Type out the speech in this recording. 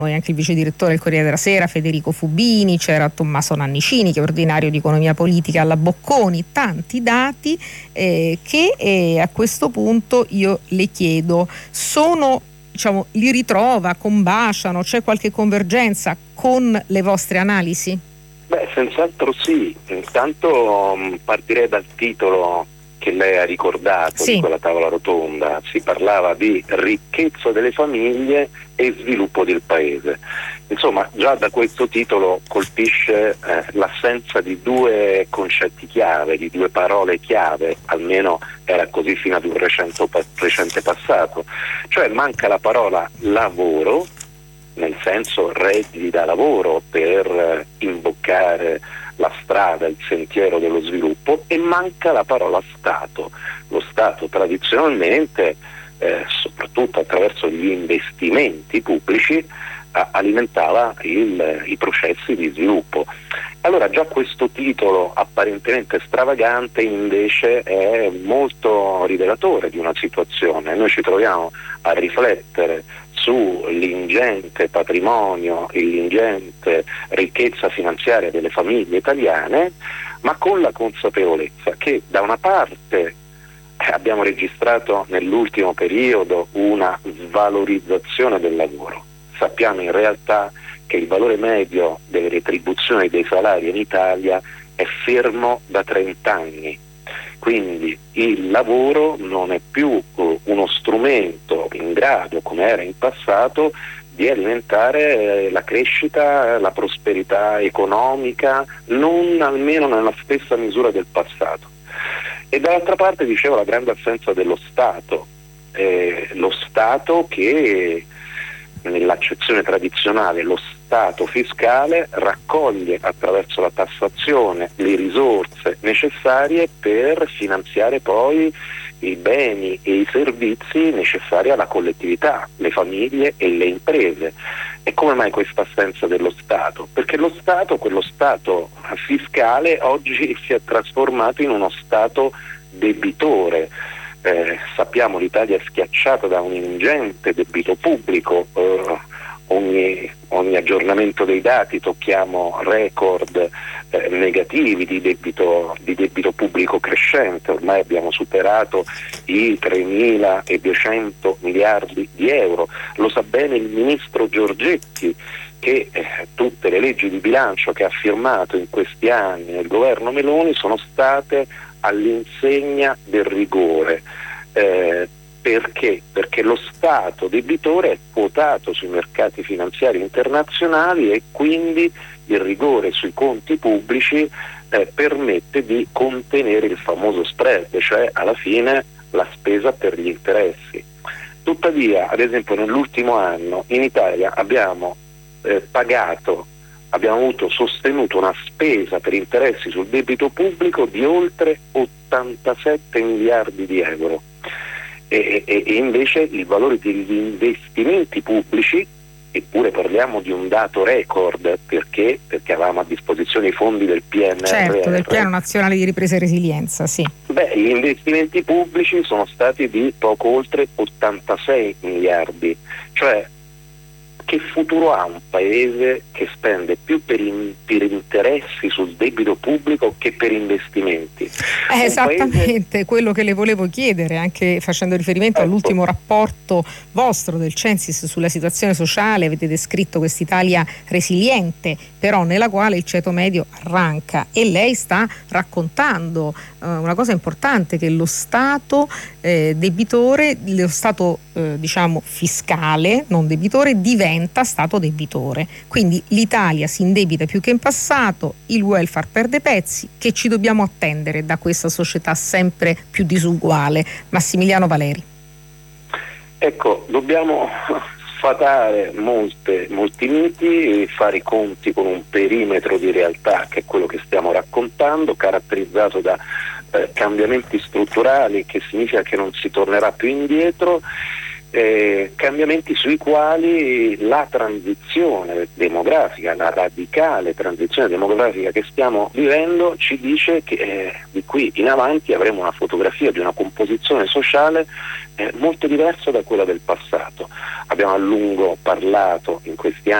e anche il vice direttore del Corriere della Sera Federico Fubini, c'era Tommaso Nannicini che è ordinario di economia politica alla Bocconi, tanti dati che a questo punto io le chiedo, li ritrova, combaciano, c'è qualche convergenza con le vostre analisi? Beh, senz'altro sì. Intanto partirei dal titolo che lei ha ricordato, sì, di quella tavola rotonda. Si parlava di ricchezza delle famiglie e sviluppo del paese. Insomma, già da questo titolo colpisce l'assenza di due concetti chiave, di due parole chiave, almeno era così fino ad un recente passato. Cioè manca la parola lavoro, nel senso redditi da lavoro per imboccare la strada, il sentiero dello sviluppo, e manca la parola Stato. Lo Stato tradizionalmente, soprattutto attraverso gli investimenti pubblici, alimentava i processi di sviluppo. Allora già questo titolo apparentemente stravagante invece è molto rivelatore di una situazione. Noi ci troviamo a riflettere sull'ingente patrimonio e l'ingente ricchezza finanziaria delle famiglie italiane, ma con la consapevolezza che da una parte abbiamo registrato nell'ultimo periodo una svalorizzazione del lavoro. Sappiamo in realtà che il valore medio delle retribuzioni e dei salari in Italia è fermo da 30 anni. Quindi il lavoro non è più uno strumento in grado, come era in passato, di alimentare la crescita, la prosperità economica, non almeno nella stessa misura del passato. E dall'altra parte, dicevo, la grande assenza dello Stato. Lo Stato che, nell'accezione tradizionale, lo Stato fiscale raccoglie attraverso la tassazione le risorse necessarie per finanziare poi i beni e i servizi necessari alla collettività, le famiglie e le imprese. E come mai questa assenza dello Stato? Perché lo Stato, quello Stato fiscale, oggi si è trasformato in uno Stato debitore. Sappiamo l'Italia è schiacciata da un ingente debito pubblico, ogni aggiornamento dei dati tocchiamo record negativi di debito pubblico crescente. Ormai abbiamo superato i 3.200 miliardi di euro. Lo sa bene il ministro Giorgetti, che tutte le leggi di bilancio che ha firmato in questi anni nel governo Meloni sono state all'insegna del rigore. Perché? Perché lo Stato debitore è quotato sui mercati finanziari internazionali e quindi il rigore sui conti pubblici permette di contenere il famoso spread, cioè alla fine la spesa per gli interessi. Tuttavia, ad esempio, nell'ultimo anno in Italia abbiamo sostenuto una spesa per interessi sul debito pubblico di oltre 87 miliardi di euro. E invece il valore degli investimenti pubblici, eppure parliamo di un dato record, perché avevamo a disposizione i fondi del PNRR. Certo, del Piano Nazionale di Ripresa e Resilienza, sì. Gli investimenti pubblici sono stati di poco oltre 86 miliardi, cioè che futuro ha un paese che spende più per interessi sul debito pubblico che per investimenti? Esattamente quello che le volevo chiedere, anche facendo riferimento all'ultimo rapporto vostro del Censis sulla situazione sociale. Avete descritto quest'Italia resiliente, però nella quale il ceto medio arranca, e lei sta raccontando una cosa importante, che lo Stato debitore, lo Stato fiscale, non debitore, diventa Stato debitore. Quindi l'Italia si indebita più che in passato, il welfare perde pezzi. Che ci dobbiamo attendere da questa società sempre più disuguale? Massimiliano Valeri. Ecco, dobbiamo sfatare molti miti, fare i conti con un perimetro di realtà che è quello che stiamo raccontando, caratterizzato da cambiamenti strutturali, che significa che non si tornerà più indietro, cambiamenti sui quali la transizione demografica, la radicale transizione demografica che stiamo vivendo ci dice che di qui in avanti avremo una fotografia di una composizione sociale molto diversa da quella del passato. Abbiamo a lungo parlato in questi